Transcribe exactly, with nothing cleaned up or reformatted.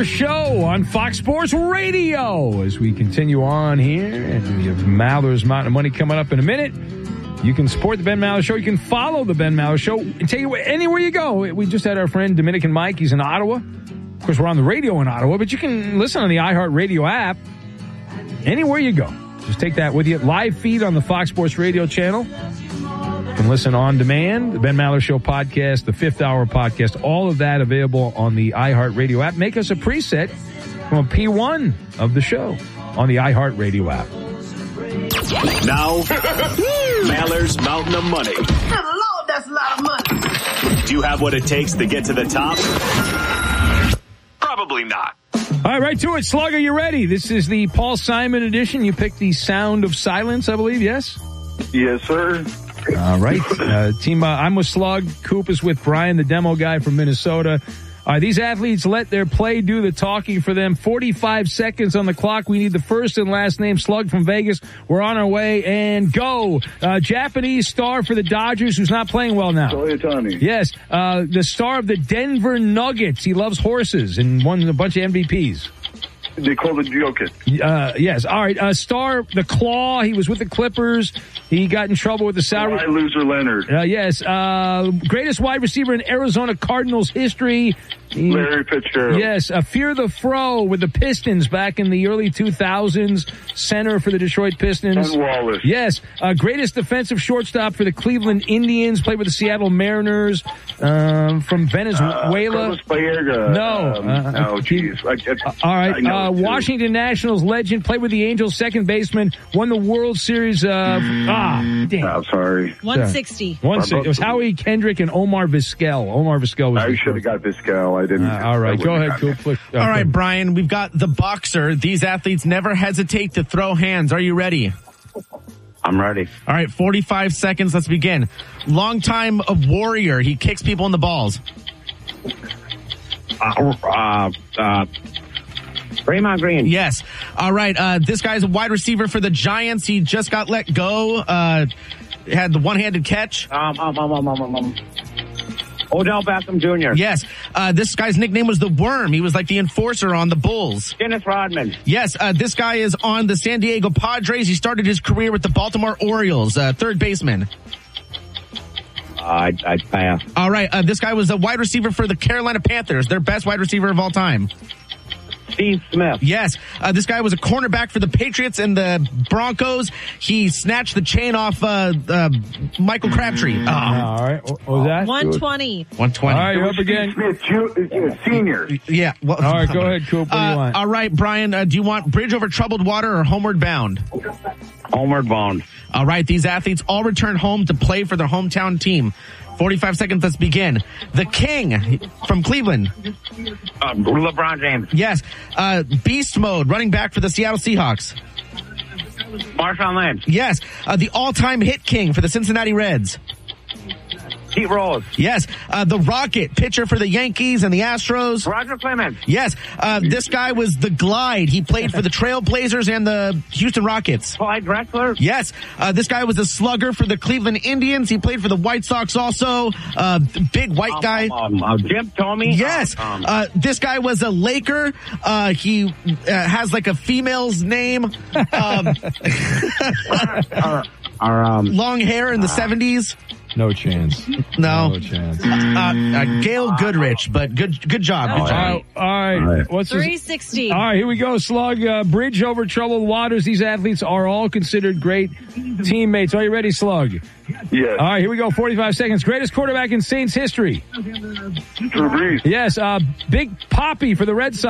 Maller Show on Fox Sports Radio. As we continue on here, and we have Maller's Mountain of Money coming up in a minute. You can support the Ben Maller Show. You can follow the Ben Maller Show and take it anywhere you go. We just had our friend Dominican Mike. He's in Ottawa. Of course, we're on the radio in Ottawa, but you can listen on the iHeartRadio app anywhere you go. Just take that with you. Live feed on the Fox Sports Radio channel. You can listen on demand. The Ben Maller Show podcast, the Fifth Hour podcast, all of that available on the iHeartRadio app. Make us a preset from a P one of the show on the iHeartRadio app. Now, Maller's Mountain of Money. Good Lord, that's a lot of money. Do you have what it takes to get to the top? Probably not. All right, right to it. Slug, are you ready? This is the Paul Simon edition. You picked the Sound of Silence, I believe, yes? Yes, sir. All right. Uh, team, uh, I'm with Slug. Coop is with Brian, the demo guy from Minnesota. Uh, these athletes let their play do the talking for them. forty-five seconds on the clock. We need the first and last name. Slug from Vegas. We're on our way, and go. Uh, Japanese star for the Dodgers who's not playing well now. Toyotani. Yes. Uh, the star of the Denver Nuggets. He loves horses and won a bunch of M V Ps. Nikola Jokic. Uh, yes. All right. Uh, star, the Claw. He was with the Clippers. He got in trouble with the salary. Why loser Leonard. Uh, yes. Uh, greatest wide receiver in Arizona Cardinals history. He, Larry Fitzgerald. Yes. Uh, Fear the Fro with the Pistons back in the early two thousands. Center for the Detroit Pistons. Ken Wallace. Yes. Uh, greatest defensive shortstop for the Cleveland Indians. Played with the Seattle Mariners. Um, from Venezuela. Uh, Carlos Baerga. No. Um, uh, no, jeez. Uh, all right. Uh, Washington Nationals legend. Played with the Angels. Second baseman. Won the World Series. Uh, ah, damn. I'm sorry. one sixty. one sixty. It was Howie Kendrick and Omar Vizquel. Omar Vizquel was. I should have got Vizquel. I didn't. Uh, all right. Go ahead, Coop. Uh, all right, Brian. We've got the boxer. These athletes never hesitate to throw hands. Are you ready? I'm ready. All right. forty-five seconds. Let's begin. Long time a warrior. He kicks people in the balls. Uh, uh, uh, Draymond Green. Yes. All right. Uh, this guy's a wide receiver for the Giants. He just got let go. Uh, had the one-handed catch. Um, um, um, um, um, um. Odell Beckham Junior Yes. Uh, this guy's nickname was the Worm. He was like the enforcer on the Bulls. Dennis Rodman. Yes. Uh, this guy is on the San Diego Padres. He started his career with the Baltimore Orioles, uh, third baseman. I, I pass. All right. Uh, this guy was a wide receiver for the Carolina Panthers, their best wide receiver of all time. Steve Smith. Yes. Uh, this guy was a cornerback for the Patriots and the Broncos. He snatched the chain off uh, uh, Michael Crabtree. Oh. All right. What was that? one twenty. one twenty. All right, you're up again. Smith Ju- Senior. Yeah. Well, All right, go ahead, Coop. What do you uh, want? all right, Brian, uh, do you want Bridge Over Troubled Water or Homeward Bound? Homeward Bound. All right, these athletes all return home to play for their hometown team. forty-five seconds, let's begin. The King from Cleveland. Uh, LeBron James. Yes. Uh, Beast Mode, running back for the Seattle Seahawks. Marshawn Lynch. Yes. Uh, the all-time hit king for the Cincinnati Reds. Pete Rose. Yes. Uh, the Rocket, pitcher for the Yankees and the Astros. Roger Clemens. Yes. Uh, this guy was the Glide. He played for the Trailblazers and the Houston Rockets. Clyde Drexler. Yes. Uh, this guy was a slugger for the Cleveland Indians. He played for the White Sox also. Uh, big white guy. Um, um, uh, Jim Tomey. Yes. Um, Uh, this guy was a Laker. Uh, he uh, has like a female's name. Um, our, our, um, long hair in the seventies. No chance. No. No chance. Uh, uh, Gail Goodrich, but good good job. Good All job. right. All right. All right. What's this? three sixty. All right, here we go, Slug. Uh, bridge over troubled waters. These athletes are all considered great teammates. Are you ready, Slug? yes. All right, here we go. forty-five seconds. Greatest quarterback in Saints history. Drew Brees. Yes. Uh, Big Poppy for the Red Sox.